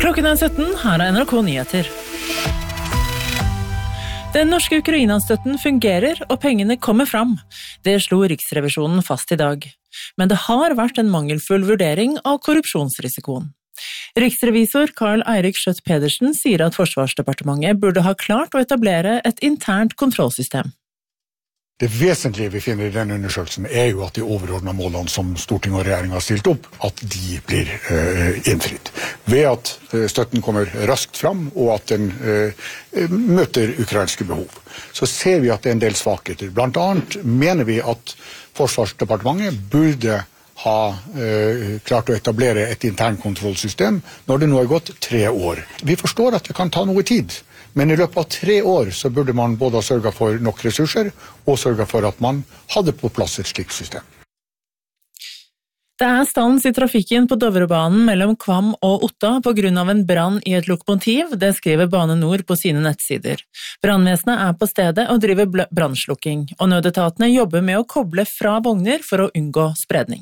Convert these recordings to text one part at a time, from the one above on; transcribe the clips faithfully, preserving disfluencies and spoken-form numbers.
Klokken er sytten, her er N R K Nyheter. Den norske Ukraina-støtten fungerer, og pengene kommer fram. Det slo Riksrevisjonen fast i dag. Men det har vært en mangelfull vurdering av korrupsjonsrisikoen. Riksrevisor Karl Eirik Skjøtt Pedersen sier at Forsvarsdepartementet burde ha klart å etablere et internt kontrollsystem. Det vesentlige vi finner i denne undersøkelsen er jo at de overordnede målene som Stortinget og regjeringen har stilt opp, at de blir uh, innfridd. Ved at uh, støtten kommer raskt fram, og at den uh, møter ukrainske behov. Så ser vi at det er en del svakheter. Blant annet mener vi at Forsvarsdepartementet burde ha uh, klart å etablere et internkontrollsystem når det nå er gått tre år. Vi forstår at det kan ta noe tid. Men i løpet av tre år så burde man både ha sørget for nok ressurser og sørget for at man hadde på plass et slikt system. Det er stans i trafikken på Dovrebanen mellom Kvam og Otta på grunn av en brann i et lokomotiv, det skriver Bane Nor på sine nettsider. Brannvesenet er på stedet og driver brannslukking, og nødetatene jobber med å koble fra vogner for å unngå spredning.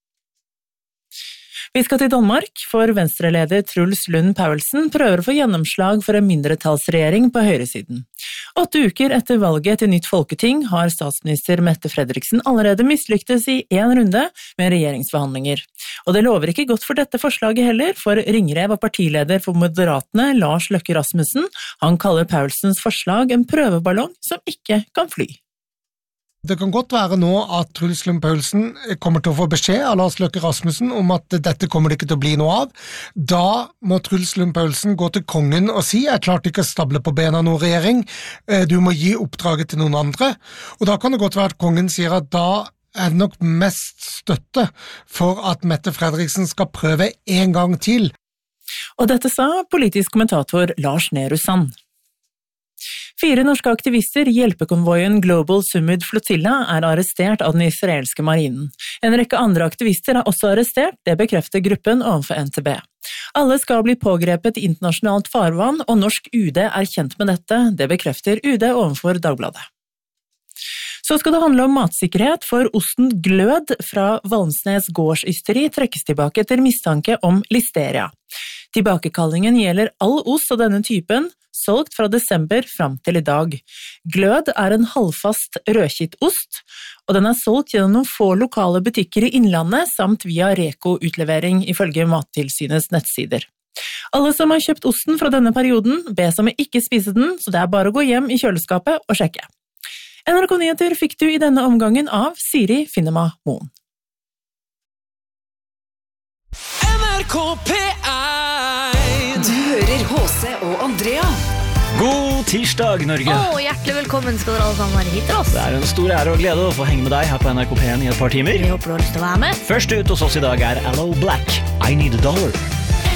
Vi skal til Danmark, for venstreleder Truls Lund Poulsen prøver å få gjennomslag for en mindretallsregjering på høyresiden. Åtte uker etter valget til nytt folketing har statsminister Mette Frederiksen allerede mislyktes i en runde med regjeringsforhandlinger. Og det lover ikke godt for dette forslaget heller, for Ringrev og partileder for Moderatene, Lars Løkke Rasmussen, han kaller Poulsens forslag en prøveballong som ikke kan fly. Det kan godt være nå at Truls Lund Poulsen kommer til å få beskjed av Lars Løkke Rasmussen om at dette kommer det ikke til å bli noe av. Da må Truls Lund Poulsen gå til kongen og si «Jeg klarte ikke å stable på bena noen regjering, du må gi oppdraget til noen andre». Og da kan det godt være at kongen sier at da er det nok mest støtte for at Mette Frederiksen skal prøve en gang til. Og dette sa politisk kommentator Lars Nehru Sand. Fire norske aktivister i hjelpekonvoien Global Summit Flotilla er arrestert av den israelske marinen. En rekke andre aktivister er også arrestert, det bekrefter gruppen overfor N T B. Alle skal bli pågrepet i internasjonalt farvann, og norsk U D er kjent med dette, det bekrefter U D overfor Dagbladet. Så skal det handle om matsikkerhet, for osten Glød fra Valmsnes gårdsysteri trekkes tilbake etter mistanke om listeria. Tilbakekallingen gjelder all ost av denne typen, solgt fra desember fram til i dag. Glød er en halvfast rødkittost, og den er solgt gjennom noen få lokale butikker i Innlandet, samt via Reko-utlevering ifølge Mattilsynets nettsider. Alle som har kjøpt osten fra denne perioden, bes om å ikke spise den, så det er bare å gå hjem i kjøleskapet og sjekke. N R K Nyheter fikk du i denne omgangen av Siri Finnema Moen. N R K P ett. Du hører H C og Andrea. God tirsdag, Norge! Åh, hjertelig velkommen skal dere alle sammen være hit til oss. Det er en stor ære og glede å få henge med deg her på N R K P ett i et par timer. Vi håper du har lyst til å være med. Først ut hos oss i dag er Aloe Black, I Need a Dollar.